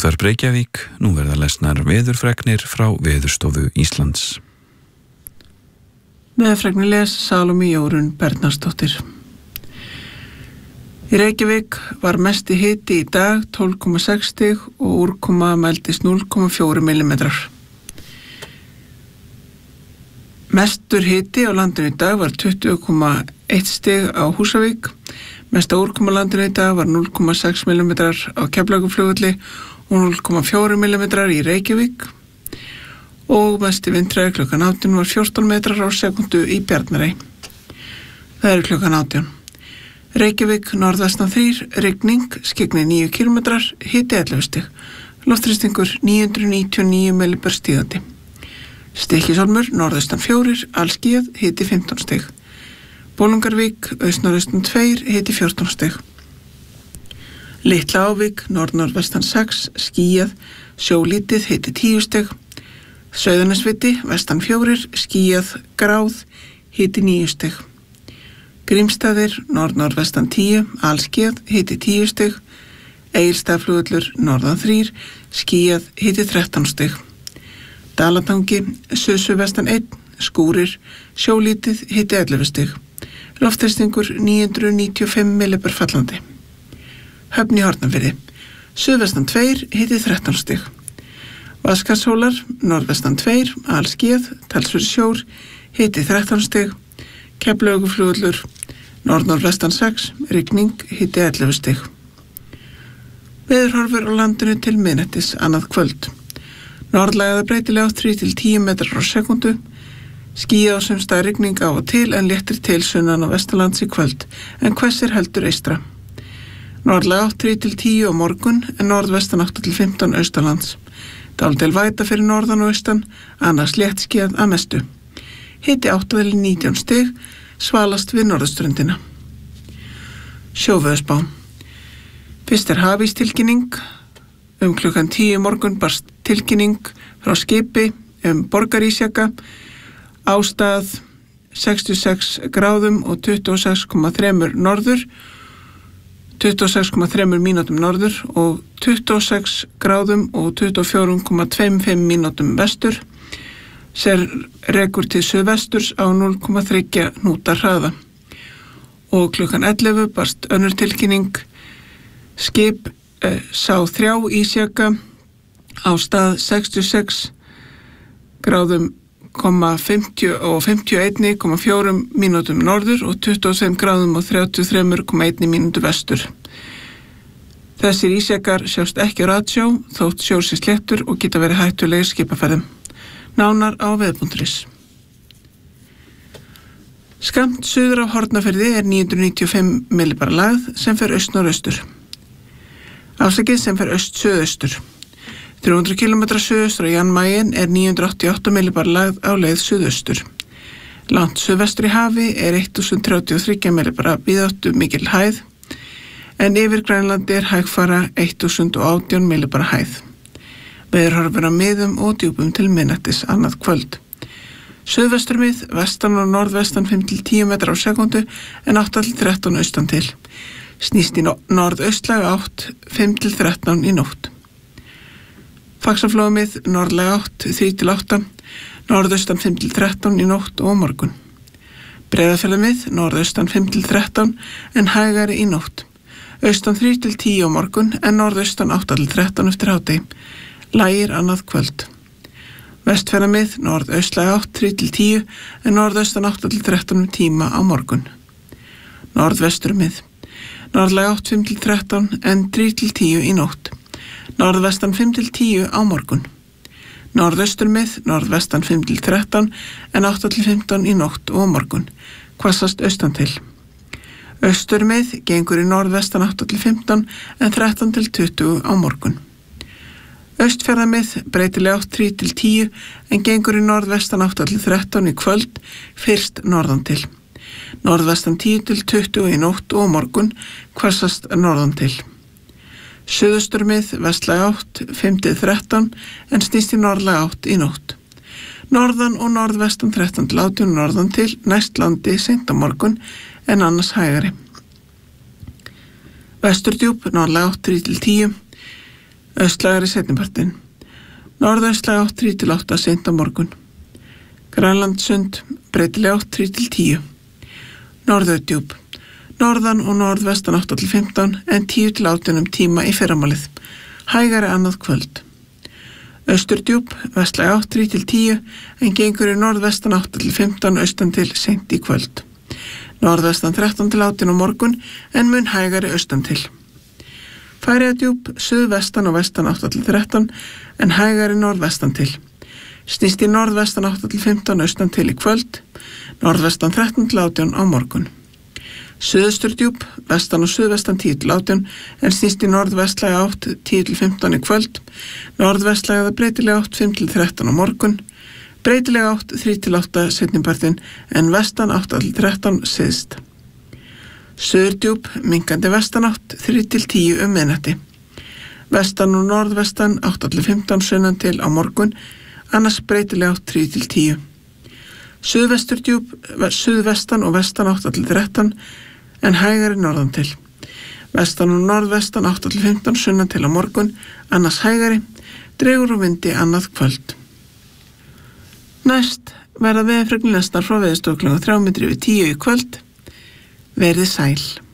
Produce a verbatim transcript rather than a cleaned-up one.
Útvarp Reykjavík, nú verða lesnar veðurfregnir frá Veðurstofu Íslands. Veðurfregnir les Salóme Jórunn Bernharðsdóttir. Í Reykjavík var mesti hiti í dag tólf komma sex stig og úrkoma mældist núll komma fjórir millimetrar. Mestur hiti á landinu í dag var tuttugu komma eitt stig á Húsavík. Mesta úrkoma á landinu í dag var núll komma sex millimetrar á Keflavíkurflugvelli og núll komma fjórir millimetrar í Reykjavík. Og mesti vindhraði klukkan átján var fjórtán metrar á sekundu í Bjarnarey. Það er klukkan átján. Reykjavík norðvestan þrír, rigning, skyggni níu kílómetrar, hiti ellefu stig. Loftþrýstingur níu hundruð níutíu og níu millimetrar stígandi. Stykkishólmur norðaustan fjórir, allskýjað, hiti fimmtán stig. Bolungarvík austnorðaustan tveir, hiti fjórtán stig. Litla Ávík norðnorðvestan sex, skýjað, sjólítið, hiti tíu stig. Sauðanesviti vestan fjórir, skýjað, gráð, hiti níu stig. Grímsstaðir norðnorðvestan tíu, allskýjað, hiti tíu stig. Egilsstaðaflugvöllur norðan þrír, skýjað, hiti þrettán stig. Dalatangi, suðsuðvestan einn, skúrir, sjólítið, hiti ellefu stig. Loftþrýstingur níu hundruð níutíu og fimm millimetrar fallandi. Höfn í Hornafirði, suðvestan tveir, hiti þrettán stig. Vatnsskarðshólar, norðvestan tveir, allskýjað, talsverður sjór, hiti þrettán stig. Keflavíkurflugvöllur, norðnorðvestan sex, rigning, hiti ellefu stig. Veðurhorfur á landinu til miðnættis annað kvöld. Norðlægða breytilega átt þrír til tíu metrar á sekundu. Skýjað á sumstað rigning á og til en léttir til sunnan og vestanlands í kvöld, en hvessir heldur eystra. Norðlægða átt þrír til tíu á morgun, en norðvestan átta til fimmtán austanlands. Dálítil væta fyrir norðan og austan, annars léttskýjað að mestu. Hiti átta til nítján stig, svalast við norðurströndina. Sjóveðurspá. Fyrst er hafístilkynning. Um klukkan tíu morgun barst tilkynning frá skipi um borgarísjaka á stað sextíu og sex gráðum og tuttugu og sex komma þrjú norður, tuttugu og sex komma þrjú mínútum norður og tuttugu og sex gráðum og tuttugu og fjögur komma fimmtán mínútum vestur, sem rekur til suðvesturs á núll komma þrjú hnúta hraða. Og klukkan ellefu barst önnur tilkynning, skip sá þrjá ísjaka á stað sextíu og sex gráðum fimmtíu og fimmtíu og einn komma fjórir mínútum norður og tuttugu og fimm gráðum og þrjátíu og þrjú komma einn mínútu vestur. Þessir ísjakar sjást ekki á ratsjá þótt sjór sé sléttur og geta verið hættulegir skipaferðum. Nánar á veðurpunktur.is. Skammt suður af Hornafirði er níu hundruð níutíu og fimm millimetrar lægð sem fer austnorðaustur. Afsakið sem fer öst-suðaustur. þrjú hundruð kílómetrar suðaustur á Jan Mayen er níu hundruð áttatíu og átta millimetrar lægð á leið suðaustur. Langt suðvestur í hafi er þúsund þrjátíu og þrjú millimetrar víðáttu mikil hæð, en yfir Grænlandi er hægfara þúsund og átján millimetrar hæð. Veðurhorfur á miðum og djúpum til miðnættis annað kvöld. Suðvesturmið, vestan og norðvestan fimm til tíu metrar á sekundu en átta til þrettán austan til. Snýst í norðaustlæga átt fimm til þrettán í nótt. Faxaflóamið norðlæga átt þrír til átta, norðaustan fimm til þrettán í nótt og morgun. Breiðafjarðarmið norðaustan fimm til þrettán en hægari í nótt. Austan þrír til tíu á morgun en norðaustan átta til þrettán eftir hádegi. Lægir annað kvöld. Vestfjarðarmið norðaustlæga átt þrír til tíu en norðaustan átta til þrettán tíma á morgun. Norðvesturmið norðlæga átt fimm til þrettán en þrír til tíu í nótt. Norðvestan fimm til tíu á morgun. Norðausturmið norðvestan fimm til þrettán en átta til fimmtán í nótt og á morgun. Hvassast austan til. Austurmið gengur í norðvestan átta til fimmtán en þrettán til tuttugu á morgun. Austfjarðarmið breytilega átt þrír til tíu en gengur í norðvestan átta til þrettán í kvöld, fyrst norðan til. Norðvestan tíu til tuttugu í nótt og á morgun, hvassast norðan til. Suðausturmið vestlæga átt fimm til þrettán en snýst í norðlæga átt í nótt. Norðan og norðvestan þrettán til átján norðan til, næst landi seint á morgun en annars hægari. Vesturdjúp norðlæga átt þrír til tíu, Austlægari seinnipartinn. Norðaustlæg átt þrír til átta seint á morgun. Grænlandssund, breytileg átt þrír til tíu. Norðaudjúp. Norðan og norðvestan átta til fimmtán en tíu til átján um tíma í fyrramálið. Hægari annað kvöld. Austurdjúp, vestlæg átt þrír til tíu en gengur í norðvestan átta til fimmtán austan til seint í kvöld. Norðvestan þrettán til átján á morgun en mun hægari austan til. Færeyjadjúp, suðvestan og vestan átta til þrettán en hægari norðvestan til. Snýst í norðvestan átta til fimmtán austan til í kvöld, norðvestan þrettán til átján á morgun. Suðausturdjúp, vestan og suðvestan tíu til átján en snýst í norðvestlæga átt tíu til fimmtán í kvöld, norðvestlæga eða breytilega átt fimm til þrettán á morgun, breytilega átt þrír til átta seinnipartinn en vestan átta til þrettán syðst. Suðurdjúp, minkandi vestanátt þrír til tíu um miðnætti. Vestan og norðvestan átta til fimmtán sunnan til á morgun, annars breytilega átt þrír til tíu. Suðvesturdjúp, suðvestan og vestan átta til þrettán en hægari norðan til. Vestan og norðvestan átta til fimmtán sunnan til á morgun, annars hægari, dregur og vindi annað kvöld. Næst verða veðurfregnir lesnar frá Veðurstofu klukkan þrjú mínútur yfir tíu í kvöld. Verið sæl.